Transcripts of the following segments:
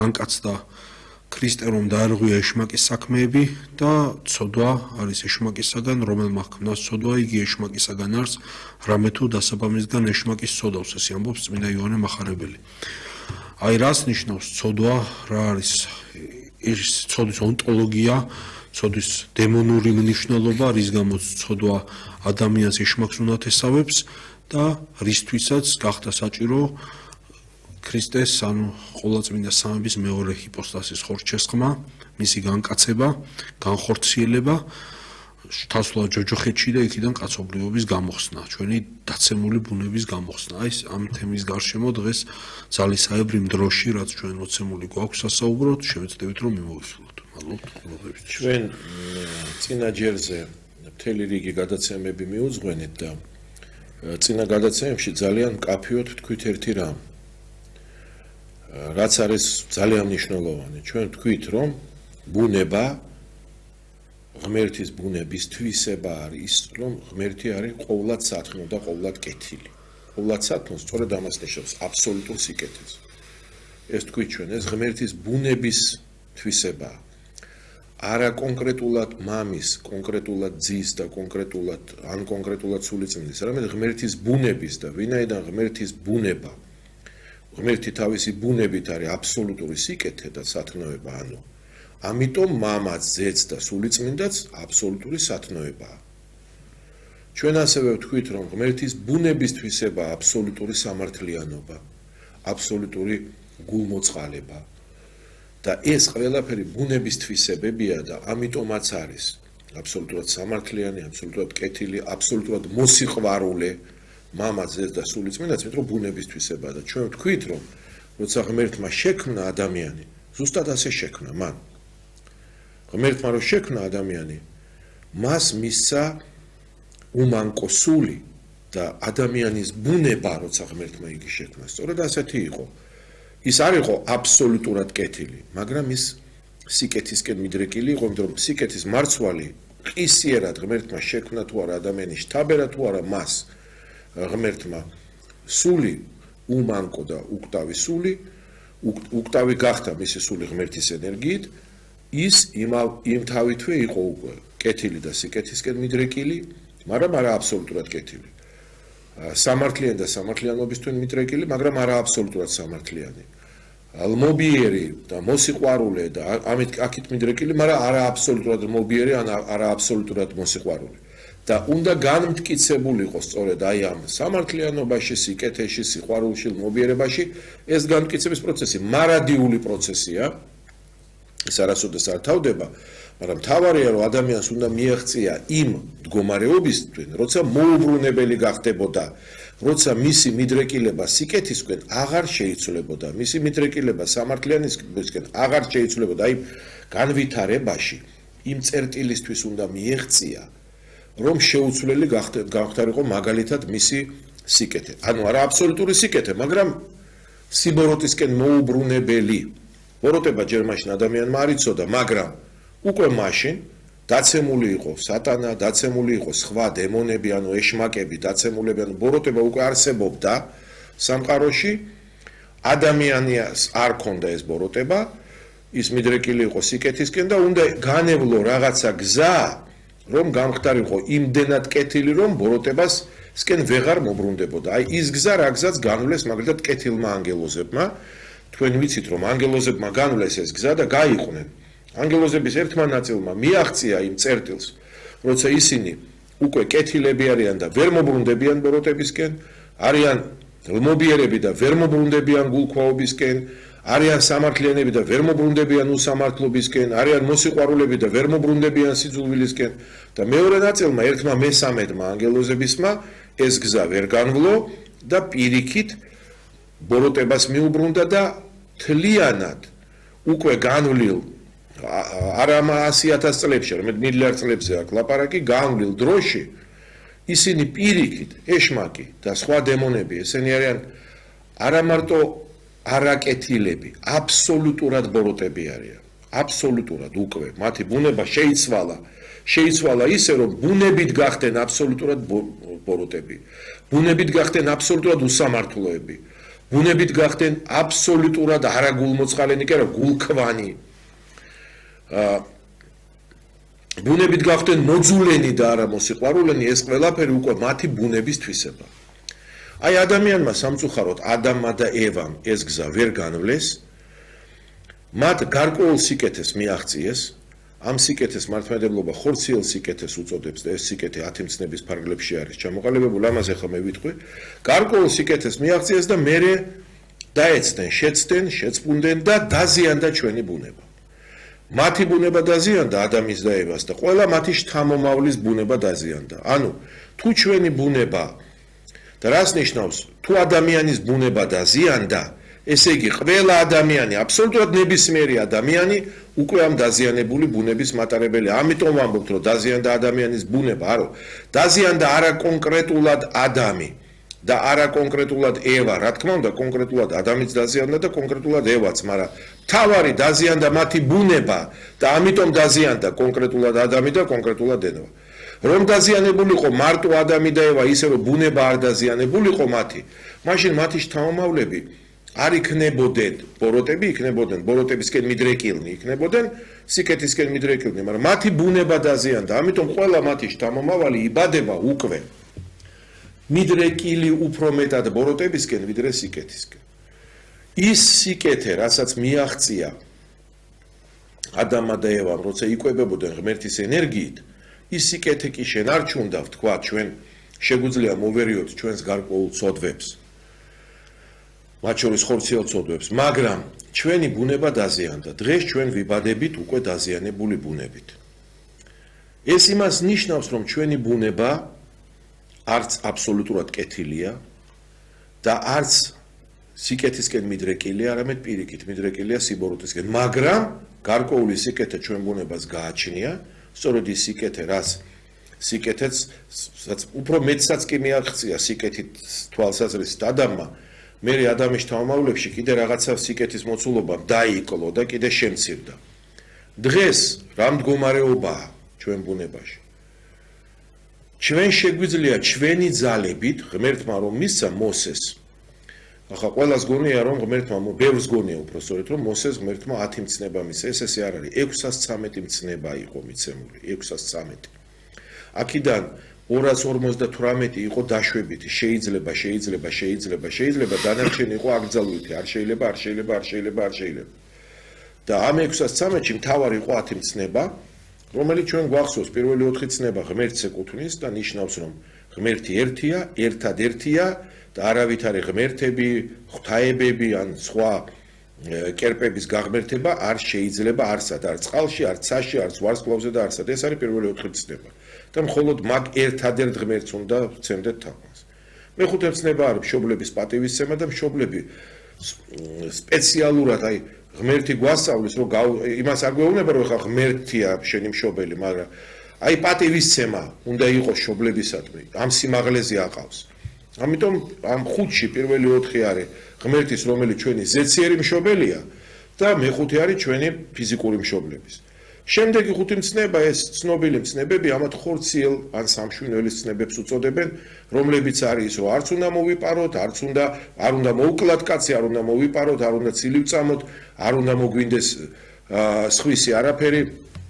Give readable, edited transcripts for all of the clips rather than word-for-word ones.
განკაცდა ქრისტე რომ დაარღვია ეშმაკის საქმეები და ცოდვა არის ეშმაკისაგან, რომელმა ჰქმნას ცოდვა, იგი ეშმაკისაგან არის, რამე თუ დასაბამისგან ეშმაკის ცოდავს, ესე ამბობს წმინდა იოანე მახარებელი. აი რას ნიშნავს ცოდვა, რა არის ეს ცოდვის ონტოლოგია, ცოდვის დემონური მნიშვნელობა, რის გამოც ცოდვა ადამიანს ეშმაკს უნდა ესავებს და რისთვისაც გახდა საჭირო ქრისტეს, ანუ ყოვლადწმინდა სამების მეორე ჰიპოსტასის ხორჩესხმა, მისი განკაცება, განხორციელება, თავსვლა ჯოჯოხეთში და იქიდან კაცობრიობის გამოხსნა, ჩვენი დაცემული ბუნების გამოხსნა. აი ამ თემის გარშემო დღეს ძალისაებრი დროში, რაც ჩვენ მოცემული გვაქვს სასაუბროთ, შევეცდებით რომ მიმოვისულოთ. მადლობთ ყველაფერთვის. ჩვენ წინა ჯერზე მთელი რიგი გადაცემები მიუძღვენით და წინა გადაცემებში ძალიან მკაფიოდ ვთქვით ერთი რამ. რაც არის ძალიან მნიშვნელოვანი. ჩვენ ვთქვით, რომ ბუნება ღმერთის ბუნების თვისება არის, რომ ღმერთი არის ყოვლად სათნო და ყოვლად კეთილი. ყოვლად სათნო სწორედ ამას ნიშნავს აბსოლუტურ სიკეთეს. ეს თქვით ჩვენ, ეს ღმერთის ბუნების თვისება. არა კონკრეტულად მამის, კონკრეტულად ძის და კონკრეტულად სულიწმინდის, არამედ ღმერთის ბუნების და ვინაიდან ღმერთის ბუნება ღმერთი თავისი ბუნებით არის აბსოლუტური სიკეთე და სათნოება, ანუ ამიტომ მამაც, ძეც და სულიწმინდაც აბსოლუტური სათნოებაა. ჩვენ ასევე ვთქვით, რომ ღმერთის ბუნების თვისება აბსოლუტური სამართლიანობა, აბსოლუტური გულმოწყალება და ეს ყველაფერი ბუნების თვისებებია და ამიტომაც არის აბსოლუტურად სამართლიანი, აბსოლუტურად კეთილი, აბსოლუტურად მოსიყვარულე მამაც, ძეც და სულიწმინდაც, მეტყვი ბუნების თვისებაა და ჩვენ ვთქვით, რომ როცა ღმერთმა შექმნა ადამიანი, ზუსტად ასე შექმნა მან. ღმერთმა რო შექმნა ადამიანი, მას მისცა უმანკო სული და ადამიანის ბუნება, როცა ღმერთმა იგი შექმნა, სწორედ ასეთი იყო. ის არ იყო აბსოლუტურად კეთილი, მაგრამ ის სიკეთისკენ მიდრეკილი იყო, იმიტომ რომ სიკეთის მარცვალი ყისიერად ღმერთმა შექმნა თუ არა ადამიანის შთაბერა თუ არა მას ღმერთმა სული უმანკო და უკტავი სული, უკტავი გახდა მისი სული ღმერთის ენერგიით, ის იმ თავითვე იყო უკვე კეთილი და სიკეთისკენ მიდრეკილი, მაგრამ არა აბსოლუტურად კეთილი. სამართლიანი და სამართლიანობისთვის მიდრეკილი, მაგრამ არა აბსოლუტურად სამართლიანი. ლმობიერი და მოსიყვარულე და აქეთ მიდრეკილი, მაგრამ არა აბსოლუტურად ლმობიერი, არა აბსოლუტურად მოსიყვარულე. და უნდა განმტკიცებულიყო სწორედ აი ამ სამართლიანობაში, სიკეთეში, სიყვარულში, ლმობიერებაში ეს განმტკიცების პროცესი მარადიული პროცესია. ეს არასოდეს არ თავდება, მაგრამ თავარია რომ ადამიანს უნდა მიაღწია იმ მდგომარეობისთვის, როცა მოუბრუნებელი გახდებოდა, როცა მისი მიდრეკილება სიკეთისკენ აღარ შეიცვლებოდა, მისი მიდრეკილება სამართლიანისკენ აღარ შეიცვლებოდა, აი განვითარებაში იმ წერტილისთვის უნდა მიაღწია, რომ შეუცვლელი გახდარიყო მაგალითად მისი სიკეთე. ანუ არა აბსოლუტური სიკეთე, მაგრამ სიბოროტისკენ მოუბრუნებელი. ბოროტება ჯერ მაშინ ადამიანმა არ იცოდა, მაგრამ უკვე მაშინ დაცემული იყო სატანა, დაცემული იყო სხვა დემონები, ანუ ეშმაკები, დაცემულები, ანუ ბოროტება უკვე არსებობდა სამყაროში. ადამიანს არ ქონდა ეს ბოროტება, ის მიდრეკილი იყო სიკეთისკენ და უნდა განევლო რაღაცა გზა, რომ გამხდარიყო იმდენად კეთილი, რომ ბოროტებასკენ ვეღარ მობრუნდებოდა. აი ის გზა რა გზაც განვლეს მაგალითად კეთილმა ანგელოზებმა. თქვენ ვიცით, რომ ანგელოზებმა განვლეს ეს გზა და გაიყვნენ. ანგელოზების ერთმა ნაწილმა მიაღწია იმ წერტილს, როცა ისინი უკვე კეთილები არიან და ვერ მობრუნდებიან ბოროტებისკენ, არიან ლმობიერები და ვერ მობრუნდებიან გულქვაობისკენ, არიან სამართლიანები და ვერ მობრუნდებიან უსამართლობისკენ, არიან მოსიყვარულები და ვერ მობრუნდებიან სიძულვილისკენ და მეორე ნაწილმა ერთმა მესამედმა ანგელოზებისმა ეს გზა ვერ განვლო და პირიქით ბოროტებას მიუბრუნდა და თლიანად უკვე განვლილ არა 100,000 წლებში, არამედ მილიარდ წლებზე აქ ლაპარაკი, განვლილ დროში ისინი პირიქით, ეშმაკი და სხვა დემონები, ესენი არიან არა მარტო არაკეთილები, აბსოლუტურად ბოროტები არიან. აბსოლუტურად უკვე მათი ბუნება შეიცვალა ისე, რომ ბუნებით გახდნენ აბსოლუტურად ბოროტები. ბუნებით გახდნენ აბსოლუტურად უსამართლოები. ბუნებით გახდნენ აბსოლუტურად არაგულმოწყალენი კი არა გულქვანი ბუნებით გახდნენ მოძულენი და არა მოსიყვარულენი ეს ყველაფერი უკვე მათი ბუნების თვისება აი ადამიანმა სამწუხაროდ ადამმა და ევამ ეს გზა ვერ განვლეს მათ გარკვეულ სიკეთეს მიაღწიეს ამ სიკეთეს მართლმადიდებლობა ხორციელ სიკეთეს უწოდებს და ეს სიკეთე 10 მცნების ფარგლებში არის ჩამოყალიბებული ამაზე ხომ მე ვიტყვი გარკვეულ სიკეთეს მიაღწიეს და მერე დაეცდნენ შეცდნენ შეწმუნდნენ და დაზიანდა ჩვენი ბუნება მათი ბუნება დაზიანდა ადამის და ევას და ყველა მათი შთამომავლის ბუნება დაზიანდა ანუ თუ ჩვენი ბუნება და რას ნიშნავს თუ ადამიანის ბუნება დაზიანდა ესე იგი ყველა ადამიანი აბსოლუტურად ნებისმიერი ადამიანი უკვე ამ დაზიანებული ბუნების მატარებელია ამიტომ ვამბობთ რომ დაზიანდა ადამიანის ბუნება არო დაზიანდა არა კონკრეტულად ადამი და არა კონკრეტულად ევა რა თქმა უნდა კონკრეტულად ადამიანს დაზიანდა და კონკრეტულად ევაც მაგრამ თავარი დაზიანდა მათი ბუნება და ამიტომ დაზიანდა კონკრეტულად ადამი და კონკრეტულად ევა რომ დაზიანებულიყო მარტო ადამი და ევა ისე რომ ბუნება არ დაზიანებულიყო მათი მაშინ მათი შთამომავლები არ იქნებოდნენ ბოროტები იქნებოდნენ ბოროტებისკენ მიდრეკილნი იქნებოდნენ სიკეთისკენ მიდრეკილნი მაგრამ მათი ბუნება დაზიანდა ამიტომ ყველა მათი შთამომავალი იბადება უკვე მიდრეკილი უფრო მეტად ბოროტებისკენ ვიდრე სიკეთისკენ ის სიკეთე რასაც მიაღწია ადამმა და ევამ როცა იკვებებოდნენ ღმერთის ენერგიით ის სიკეთე კი შენ არ ჩუნდა ვთქვა ჩვენ შეგვიძლია მოვერიოთ ჩვენს გარკვეულ ცოდვებს მათ შორის ხორციელ ცოდვებს მაგრამ ჩვენი ბუნება დაზიანდა დღეს ჩვენ ვიბადებით უკვე დაზიანებული ბუნებით ეს იმას ნიშნავს რომ ჩვენი ბუნება არც აბსოლუტურად კეთილია და არც სიკეთისკენ მიდრეკილია არამედ პირიქით მიდრეკილია სიბოროტისკენ მაგრამ გარკვეული სიკეთე ჩვენ ბუნებას გააჩნია სწორედ ის სიკეთე რაც სიკეთეც უფრო მეტსაც კი მიაღწია სიკეთით თვალსაზრისით ადამიანმა მე ადამიანის შთამომავლებში კიდე რაღაცა სიკეთის მოცულობა დაიკლო და კიდე შემცირდა დღეს რა მდგომარეობაა ჩვენ ბუნებაში ჩვენ შეგვიძლია ჩვენი ძალებით ღმერთმა რომ მისცა მოსეს ახლა ყველას გონია რომ ღმერთმა ბევრს გონია უფრო სწორედ რომ მოსეს ღმერთმა 10 მცნება მისცა ეს არ არის 613 მცნება იყო მიცემული 613 აქედან 258 იყო დაშვებითი შეიძლება დანარჩენი იყო აკრძალვითი არ შეიძლება და ამ 613-ში მთავარი იყო 10 მცნება რომელიც ჩვენ გვახსოვს პირველი 4 ცნება ღმერთს ეკუთვნის და ნიშნავს რომ ღმერთი ერთია ერთადერთია და არავით არის ღმერთები ღვთაებები ან სხვა კერპების გაღმერთება არ შეიძლება არსად არ წყალში არ ცაში არ ვარსკვლავზე და არსად ეს არის პირველი 4 ცნება და მხოლოდ მაგ ერთადერთ ღმერთს უნდა ვცემდეთ თავს მეხუთე ცნება არის მშობლების პატივისცემა და მშობლები სპეციალურად აი ღმერთი გვასწავლის რომ იმას არ გვეუბნება რომ ხა ღმერთია შენი მშობელი მაგრამ აი პატივისცემა უნდა იყოს მშობლებისადმი ამ სიმაღლეზე აყავს ამიტომ ამ ხუთში პირველი 4 არის ღმერთის რომელიც ჩვენი ზეციერი მშობელია და მეხუთე არის ჩვენი ფიზიკური მშობლების შემდეგი 5 მცნება ეს ცნობილი მცნებები ამათ ხორციელ ან სამშვენიველის მცნებებს უწოდებენ რომლებიც არის რომ არც უნდა მოვიპაროთ არ უნდა მოუკლათ კაცი არ უნდა მოვიპაროთ არ უნდა ცილივწამოთ არ უნდა მოგვინდეს სხვისი არაფერი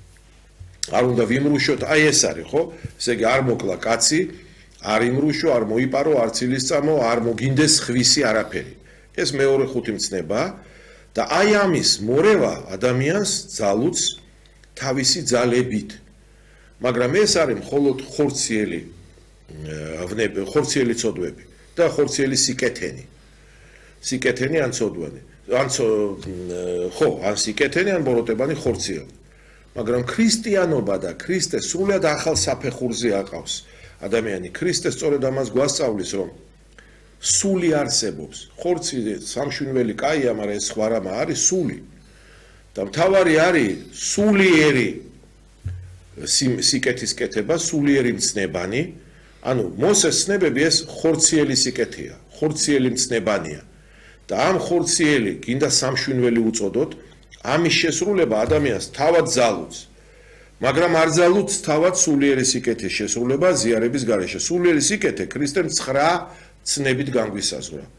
არ უნდა ვიმრუშოთ აი ეს არის ხო ესე იგი არ მოკლა კაცი არ იმრუშო არ მოიპარო არ ცილისწამო არ მოგინდეს სხვისი არაფერი ეს მეორე 5 მცნება და აი ამის მორევა ადამიანს ძალუც თავისი ძალებით მაგრამ ეს არის მხოლოდ ხორციელი ცოდვები და ხორციელი სიკეთენი ან ცოდვანი ან სიკეთენი ან ბოროტებანი ხორციელი მაგრამ ქრისტიანობა და ქრისტე სრულად ახალ საფეხურზე აყავს ადამიანი ქრისტე სწორედ ამას გვასწავლის რომ სული არსებობს ხორცი სამშვენიველი კაია მაგრამ ეს სხვა რამა არის სული და მთავარი არის სულიერი სიკეთის კეთება სულიერი მცნებანი ანუ მოსეს ცნებები ეს ხორციელი სიკეთეა ხორციელი მცნებანია და ამ ხორციელი გინდა სამშვენიველი უწოდოთ ამის შესრულება ადამიანს თავად ძალუց მაგრამ არ ძალუც თავად სულიერი სიკეთის შესრულება ზიარების გარეშე სულიერი სიკეთე ქრისტემ 9 ცნებით განგვისაზღვრა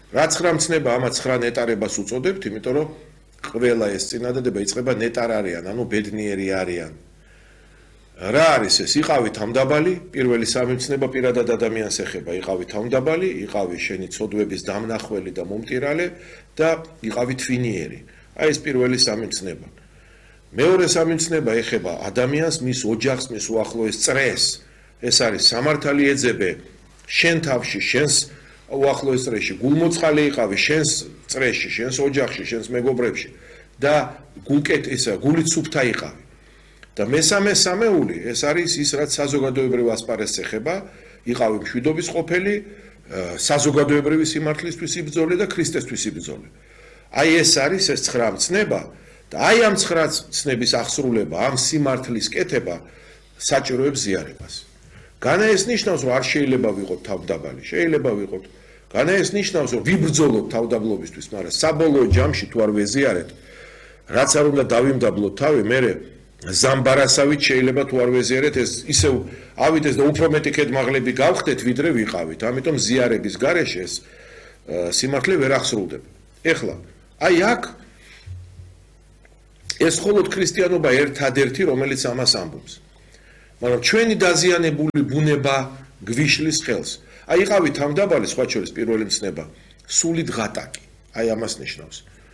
რაც 9 მცნება ამას 9 ნეტარებას უწოდებთ, იმიტომ რომ ყველა ეს წინადადება იწყება ნეტარ არიან, ანუ ბედნიერი არიან. რა არის ეს? იყავი თავმდაბალი, პირველი 3 მცნება პირადად ადამიანს ეხება, იყავი თავმდაბალი, იყავი შენი ცოდვების დამნახველი და მომტირალე და იყავი თვინიერი. აი ეს პირველი 3 მცნება. მეორე 3 მცნება ეხება ადამიანს, მის ოჯახს, მის უახლოეს წრეს. ეს არის სამართალი ეძებე შენ თავში, შენს უახლოეს წრეში, გულმოწყალე იყავი შენს წრეში, შენს ოჯახში, შენს მეგობრებში და გულით სუფთა იყავი. და მესამე სამეული ეს არის ის რაც საზოგადოებრივ ასპარეზს ეხება, იყავი მშვიდობის ყოფილი, საზოგადოებრივი სიმართლისთვის იბრძოლე და ქრისტესთვის იბრძოლე. აი ეს არის ეს 9 მცნება და აი ამ 9 მცნების აღსრულება, ამ სიმართლის კეთება საჭიროებს ზიარებას. განა ეს ნიშნავს რომ არ შეიძლება ვიყოთ თავმდაბალი, შეიძლება ვიყოთ. განა ეს ნიშნავს რომ ვიბრძოლოთ თავმდაბლობისთვის, მაგრამ საბოლოო ჯამში თუ არ ვეზიარეთ, რაც არ უნდა დავიმდაბლოთ თავი, მე ზამბარასავით შეიძლება თუ არ ვეზიარეთ ეს ისევ ავიდეს და უფრო მეტი ქედმაღლები გავხდეთ ვიდრე ვიყავით. ამიტომ ზიარების გარეშე ეს სიმართლე ვერ აღსრულდება. ეხლა აი აქ ეს მხოლოდ ქრისტიანობა ერთადერთი რომელიც ამას ამბობს. მაგრამ ჩვენი დაზიანებული ბუნება გვიშლის ხელს. აი იყავი თავმდაბალი სხვა შორის პირველი მცნება სულით ღატაკი. აი ამას ნიშნავს.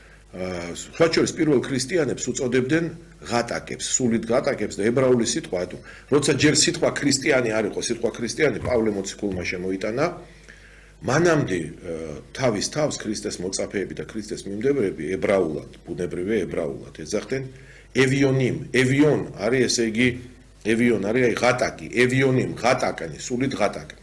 სხვა შორის პირველ ქრისტიანებს უწოდებდნენ ღატაკებს, სულით ღატაკებს და ებრაული სიტყვა, როცა ჯერ სიტყვა ქრისტიანი არ იყო, სიტყვა ქრისტიანი პავლე მოციქულმა შემოიტანა, მანამდე თავის თავს ქრისტეს მოწაფეები და ქრისტეს მიმდევრები ებრაულად, ბუნებრივი ებრაულად ეძახდნენ ევიონიმ. ევიონ არის ესე იგი ევიონ არის აი ღატაკი, ევიონიმ, ღატაკანი, სულით ღატაკი.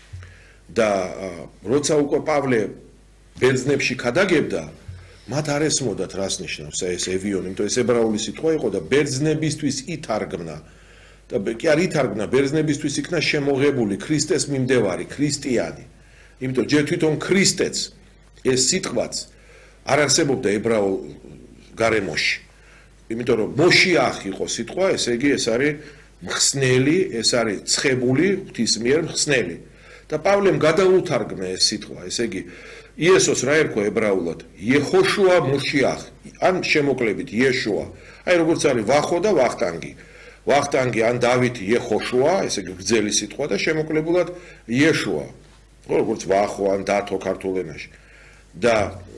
და როცა უკვე პავლე ბერძნებში ქადაგებდა, მათ არ ესმოდათ რას ნიშნავს ეს ევიონი, იმიტომ ეს ებრაული სიტყვა იყო და ბერძნებისთვის ითარგმნა. და კი არ ითარგმნა, ბერძნებისთვის იქნა შემოღებული ქრისტეს მიმდევარი, ქრისტიანი. იმიტომ ჯერ თვითონ ქრისტეც ეს სიტყვაც არ არსებობდა ებრაულ გარემოში. იმიტომ რომ მოშიახ იყო სიტყვა, ესე იგი ეს არის მხსნელი, ეს არის ცხებული, ღვთის მიერ მხსნელი. და პავლემ გადაუთარგმნა ეს სიტყვა, ესე იგი იესოს რა ერქვა ებრაულად? იეხოშუა მოშიახ, ან შემოკლებით იეშუა. აი როგორც არის ვახო და ვახტანგი. ვახტანგი ან დავითი იეხოშუა, ესე იგი გრძელი სიტყვა და შემოკლებულად იეშუა. როგორც ვახო ან დათო ქართულ ენაში. და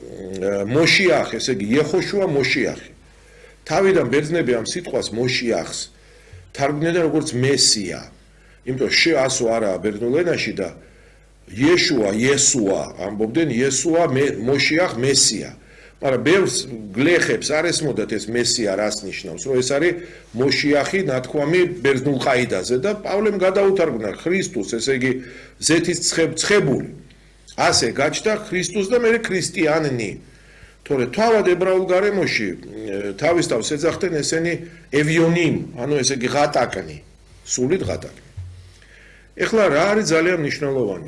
მოშიახ, ესე იგი იეხოშუა მოშიახი. თავიდან ბერძნები ამ სიტყვას მოშიახს თარგმნեն როგორც მესია. იმიტომ შეასო არაა ბერძნულ ენაში და იეშუა, იესუა ამბობდნენ იესუა მოშიახ მესია. მაგრამ ბევრს გლეხებს არ ესმოდათ ეს მესია რას ნიშნავს, რომ ეს არის მოშიახი ნათქვამი ბერძნულ ყაიდაზე და პავლემ გადაუთარგმნა ქრისტუს, ესე იგი ზეთის ცხებული. ასე გაჩნდა ქრისტუს და მე ქრისტიანი. თორე თავად ებრაულ გარემოში თავის თავს ეძახდნენ ესენი ევიონიმ, ანუ ესე იგი ღატაკნი, სულით ღატაკი. ეხლა რა არის ძალიან მნიშვნელოვანი?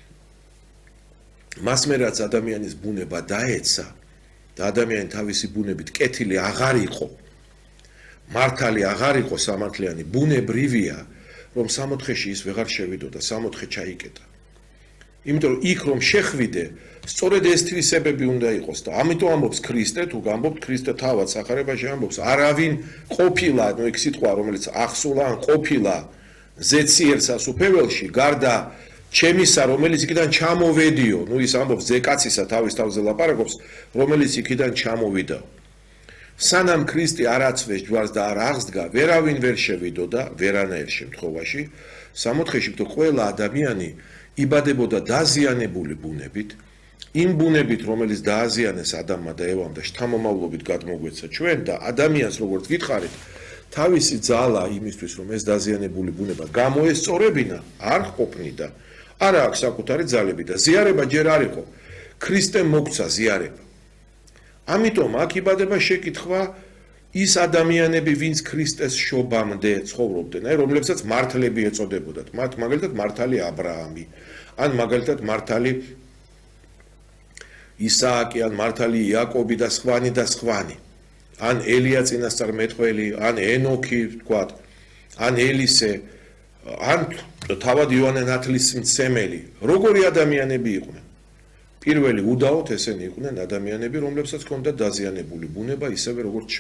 მას მე რაც ადამიანის ბუნება დაეცა და ადამიანი თავისი ბუნებით კეთილი აღარ იყო, მართალი აღარ იყო სამართლიანი, ბუნებრივია, რომ 64-ში ის ვეღარ შევიდოდა, 64 ჩაიკეტა. იმიტომ რომ იქ რომ შეხვიდე, სწორედ ეს თვისებები უნდა იყოს და ამიტომ ამბობს ქრისტე, თუ გამბობთ ქრისტე თავად სახარებაში ამბობს, არავინ ყოფილა, ნუ იქ სიტყვა რომელიც ახსულა ან ყოფილა ზეციერსა სუფეველში, გარდა ჩემისა, რომელიც იქიდან ჩამოვედიო, ნუ ის ამბობს ზეკაცისა თავის თავზე ლაპარაკობს, რომელიც იქიდან ჩამოვიდა. სანამ ქრისტე არ აცვეს ჯვარს და არ აღსდგა, ვერავინ ვერ შევიდოდა ვერანაირ შემთხვევაში, 64-ში თუ ყველა ადამიანი იბადებოდა დაზიანებული ბუნებით, იმ ბუნებით, რომელიც დააზიანეს ადამმა და ევამ და შთამომავლობით გადმოგვეცა ჩვენ და ადამიანს როგორც ვითხარით, თავისი ძალა იმისთვის, რომ ეს დაზიანებული ბუნება გამოესწორებინა, არ ყოფნიდა. არა აქვს საკუთარი ძალები და ზიარება ჯერ არ იყო. ქრისტემ მოგცა ზიარება. ამიტომ აქ იბადება შეკითხვა ის ადამიანები, ვინც ქრისტეს შობამდე ცხოვრობდნენ, აი რომლებსაც მართლები ეწოდებოდათ. მათ მაგალითად მართალი აბრაამი, ან მაგალითად მართალი ისააკი, ან მართალი იაკობი და სხვანი. ან ელია წინასწარმეტყველი, ან ენოქი, ვთქვათ, ან ელისე, ან თავად იოანე ნათლისმცემელი. როგორი ადამიანები იყვნენ? პირველი უდაოდ ესენი იყვნენ ადამიანები, რომლებსაც ჰქონდათ დაზიანებული ბუნება, ისევე როგორც